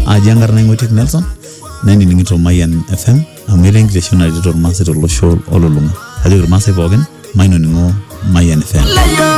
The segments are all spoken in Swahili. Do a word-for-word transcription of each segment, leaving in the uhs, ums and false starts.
ajangar na ngotik Nelson nani ningito Mayan F M amere nkitesho na rito Masai tolosho ololunga ajo Masai pookin maino ningo Mayan F M.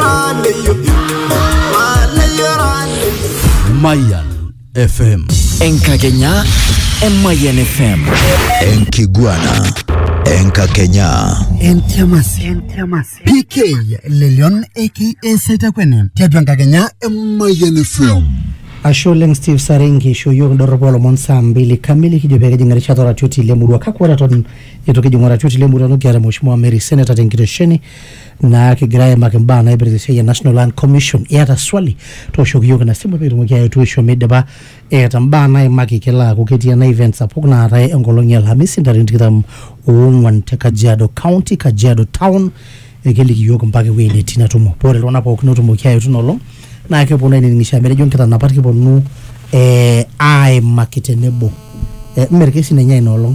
Mayan F M Enka Kenya Mayan F M Enkiguana Enka Kenya Entiamas Entiamas P K Lelion aka Seta Kwenen Tiatwanka Kenya Mayan F M Asholeng Steve Sarengi shoyo ndorobolo monsa mbili kamili kijopeke jingarisha tora tuti lemurua kakwara ton yetoke jingora tuti lemurua nukiara mheshimiwa Mary Senator Tenkiresheni na kigraye makemba na ibrezeshe ya National Land Commission yata swali to shokiyoka na simu peru mkia yetu isho mideba yata mba na imaki kila kuketia na events apok na arae engolongi alhamisi ndari ndikitam uungwan te Kajiado County, Kajiado Town ekeli kiyoka mpake wene tina tumo pore lona po kino tumo kia yetu nolong na ke pona ni ngisha mere jonkita na parki ponu eh ai makitenebo eh merkesi na nyai nolong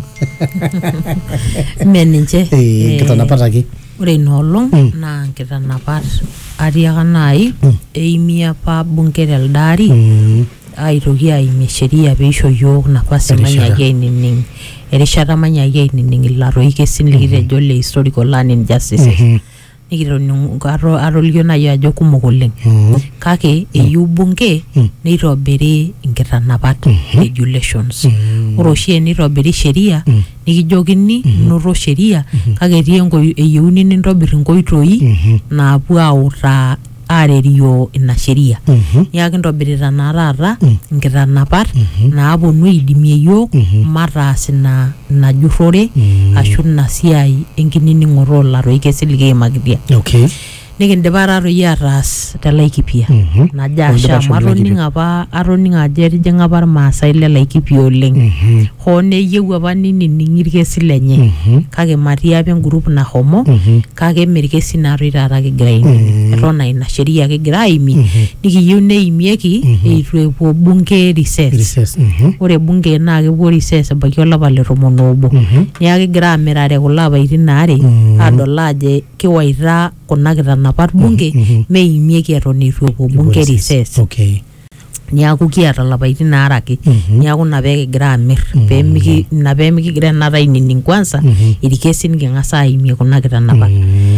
meninje eh kita na pataki ore nolong mm. na kita na pat aria kanai mm. eimia pa bunkerel dari mm. airogia imesheria beisho yok na pasi manya yeye nining erishara manya yeye nining la roike sinlikire jole historical land injustices mm -hmm. Nikiro ngaro arolio na ya joku mogoleng kake eyu bunge ni robere ingiranapat regulations oroshie ni robere sheria nikijogini nuro sheria kake riengo eyeuni ni robere ngoitoi na apu aura arerio ina sheria yake ndobirira narara ingiranapat na abonu idimie yok mara sina na jurore ashuna siai enginini ngoro la roike silike magidia okay nikindebara ro yaras talaikipia na jasha maroni ngaba aroni ngajeri jenga bar Masai le laikipia oleng hone yewa banini ningirike silenye kage maria be group na homo kage merike sinari rara ke grain rona ina sheria ke graimi nikiyune imieki eitwe bunge recess ore bunge na ke bo recess bakyola bale romonobo yake gramerare kulaba itinare adolaje kiwaira konakita na part bunge me imieki eroni ruo bunge recess okay nyaku kiara labaiti na araki nyaku na bege gramir pe miki na be miki gra na raini nin kwanza irikesi ngasa imie konakita na ba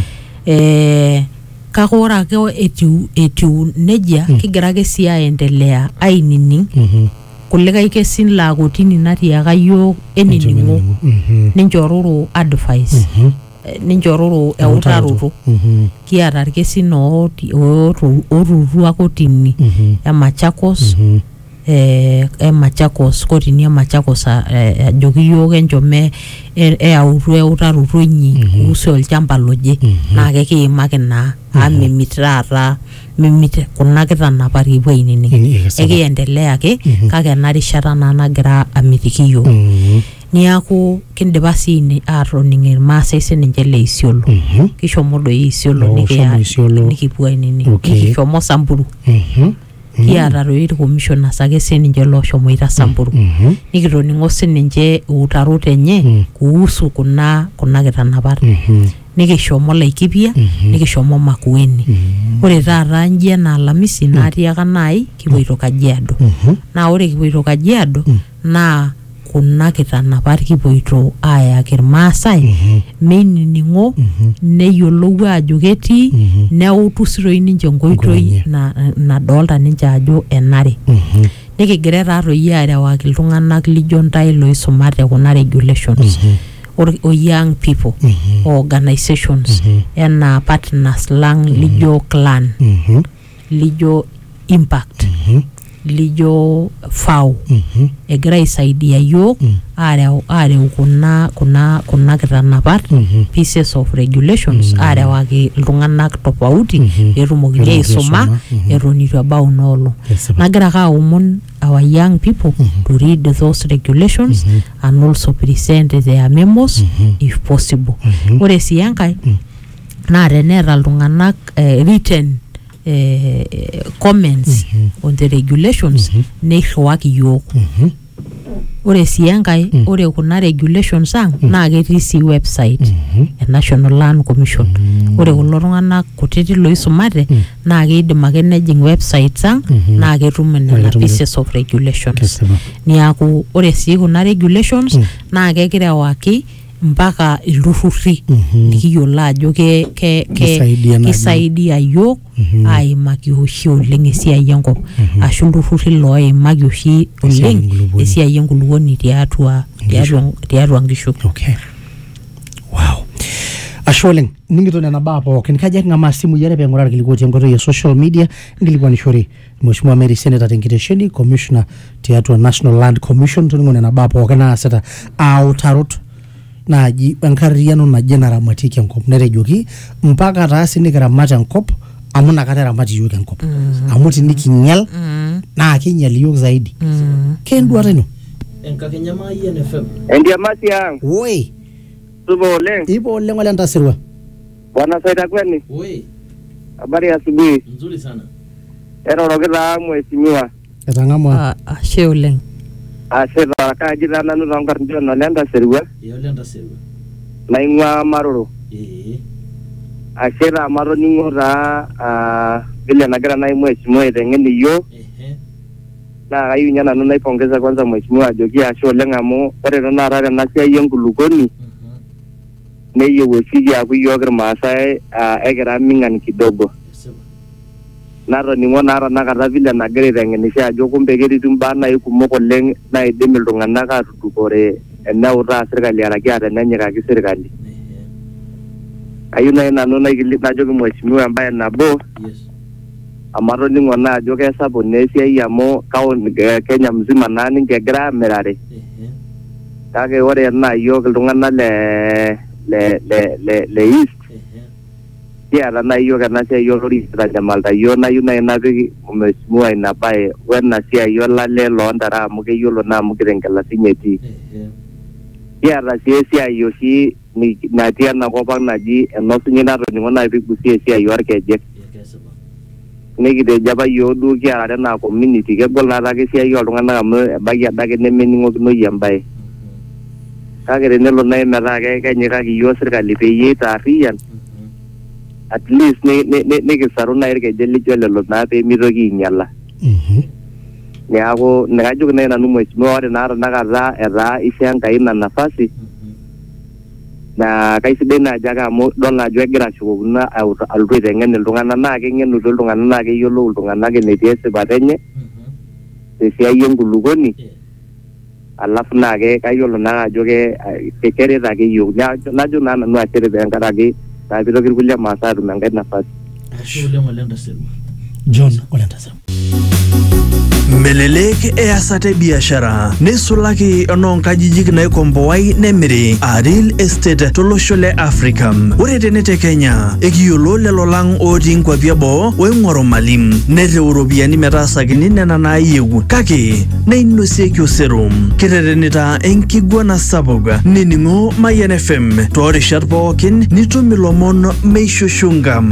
eh kakora ke etu etu neja kigrage sia endelea ainini kulega ikesin la gotini nati ya gayo eniningo ninjororo advice ninjororo e utaruru kiara kesi no oru oru akotini ya Machakos eh e Machakos kotini ya Machakos jogiyo genjome e auru e utaruru nyi usol chamba loje na keke makina ame mitrara mimite kunakita na pari bwaini ni ege endelea ke kage narishara na nagira amitikiyo niaku kindebasi ni aroninge Masai senjele isiolo kisho modo isiolo nikia nikipua nini kisho Samburu kiara roiri commissioner sage senjelo shomo ita Samburu nikironingo senje utarote nye kuhusu kuna kunakita na pari nikishomo Laikipia nikishomo Makueni ore tata njia na Alhamisi naria kanai kipoito Kajiado na ore kipoito Kajiado na kuna kitana pari kipoito aya kirmasai meni ningo neyiolou ajo keti neutu siroi ninche nkoitoi na na dolta ninche ajo enare nikigira tata yarewaki iltung'anak lijo ntai loisumate kuna regulations or, or young people mm-hmm. organizations and mm-hmm. partners lang mm-hmm. lijo clan mm-hmm. lijo impact mm-hmm. lijo fau mm-hmm. egira isaidia yok mm-hmm. are are kuna kuna kuna kitanapat mm-hmm. pieces of regulations mm-hmm. are waki iltung'anak tofauti mm-hmm. erumokile isoma mm-hmm. eronitu abau nolo yes, nagira ka umon our young people mm-hmm. to read those regulations mm-hmm. and also present their memos mm-hmm. if possible mm-hmm. ore si yankai mm-hmm. na renera iltung'anak uh, written uh, comments mm-hmm. on the regulations mm-hmm. neirwaki yok mm-hmm. ore sii enkae Mm. ore kuna regulations ang naa ketii sii website Mhm. e National Land Commission ore kulo tung'anak kutitik loisumate naa keidim ake nejing websites ang Mhm. naa ketum nena ketum- pieces of regulations Kesipa. niaku ore sii kuna regulations Mm. naa kegira awaki mpaka ilturruri Mhm. likiyiolo ajo ke ke ke Kisaidia naaji. kisaidia yiok Mhm. aimaki oshi oleng esiai enkop ashu ilturruri loimaki oshi Esiai oleng enkulupuoni. esiai enkulupuoni tiatua tiatua tiatua nkishu. Okay. Wow. Ashe oleng ningito nena baa pookin kaja king'amaa simui are peeng'uraa irkiliku otii enkoitoi e social media nkilikuanishore Mheshimiwa Mary Senator tenkitesheni commissioner tiatua National Land Commission toningo nena baa pookin naasita autarot naaji enkarriyiano naje naramatieki enkop netejoki mpaka taa sii nikiramat enkop amu nakata eramat iyiok enkop amu tinikinyal naa kinyal iyiok zaidi kenduata ino Enkakenya Mayian F M. Endiamasi yang, woi supa oleng. ipo oleng ole ntasirwa Bwana Saida Kweni, Oi, habari ya asubuhi. nzuri sana. Erorokita mheshimiwa. etang'amua Ah, ashe oleng. Ashe taa kaji taa nanu tonkarn olenda serua Yole ntaserwa. naing'ua Maroro. Eh, Ashe taa matoning'o taa ah, vile nagira nai mheshimiwa aiteng'en iyiok eh, naa kayieu ninye nanu naipongeza kwanza mheshimiwa ajoki ashe oleng amu ore tenakata tena siai enkulukuoni neyieu oshi kiaku iyiok irmaasai ah, ekira ming'an kidogo. esipa. Natoning'o naa tanakata vile nagira aiteng'enisho ajo kumbe ketii mbaa nai kumok oleng naidim iltung'anak atudupore eneutaa sirkali araki aa tenenyikaki sirkali. Eh, Kayieu nai nanu naikili najoki mheshimiwa embaye nabo yes. amu atoning'o naa ajo kesapuk naa esiai amu kaun Kenya mzima naa ninche egira aamirare Eh, kake ore naa iyiok iltung'anak le le le le le east eh, kiata naa iyiok ena siai olori kitanyamalta iyiok nayieu nai napik mheshimiwa ina baye wena siai olale loontare amu keyiolo naa amu kitengelasiny etii. eh, Kiata sii esiai oshi ni- natii enakop ang naji enosunyi natoning'o naa piigusie esiai orkejek kesipa. nikitejo apa iyiok duo kiarare naa community kegol naa taake esiai oltung'anak amu ebaiki adake nemening'okinoi embaye kake tenelo nai metaa ke- kenyikaki iyiok sirkali peyie itaarriyian at least ni- ni- ni- nikisaru nai irkejek lijo lelo naa peemitoki ainyala. Mhm. Neeku nikajoki nai nanu mheshimiwa ore naa tanakata etaa ishoo Enkai ina nafasi naa kaisidai naaji ake amu idol naa ajo egira ashukokino auta- alotu aiteng'en iltung'anak naa keng'enuto iltung'anak naa keyiolou iltung'anak enetii esipata enye tesiai enkulukuoni alafu naa ke kayiolo naa ajo ke ke- keret ake iyiok Najo- najo naa nanu ashere tenkaraki naa pitoki irkulie masaa atum enkae nafasi. Ashe oleng ole ntaserwa. John ole ntasirwa Melelek easate biashara neisulaki enoonkajijik naikomboai nemiri a real estate tolosho le Africa. Ore tene te Kenya ekiyiolo lelo lang otii nkwapi eboo oing'oru mali nerew iropiyiani metaasakini nena naayieu kake neinosieki osero. Kiterenita enkiguana sapuk nining'o Mayian F M toorishat pookin nitum ilomon meishushunga.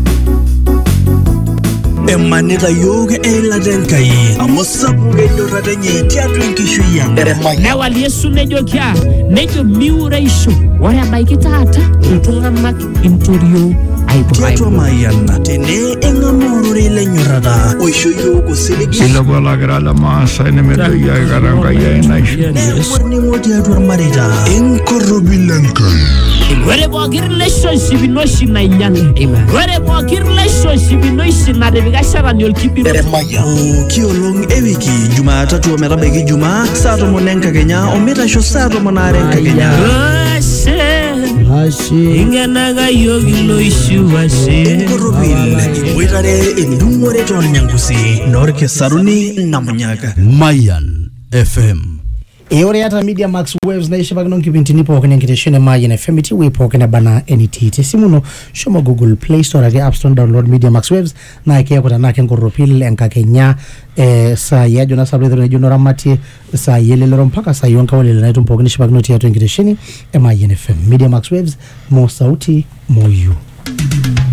Emanita yiok eilata Enkai amu sapuk enyorrata enye tiatua enkishui ang. Newal Yesu nejokia nejo miureisho ore ebaiki taata iltung'anak intorio Tiatua Mayian tene eng'amu ororei lenyorrata oisho yiok osiligi Ilapalagira lamaasai nemedoyio aikata Enkai ai naisho. neeku orning'o tiatua irmareita enkorropi lenkai. ore pooki relationship ino oshi nainyale ore pooki relationship ino oshi natipika shetani olkibiro Kiolong ewiki Jumatatu ometabaiki Jumaa saa tomon enkakenya omeitasho saa tomon aare enkakenya. ashe ashe ing'enaka yiok iloishu ashe Enkorropil iboitare endung'ore toolnyangusi noorkisaruni namunyak. Mayian F M. e ore ata Media Max Waves naishipakino nkipintini pookin enkitesheni e Mayian F M ewuei pookin ebana enitii tesimu ino shomo Google Play Store ake App Store download Media Max Waves naa keeku tenaa kenkorropil enkakenya eh, saai ajo naa sabulu ejo noramatie saai elelero mpaka saai onkaulele naitum pookin ishipakino tiatua enkitesheni e Mayian F M. Media Max Waves mo sauti mo you.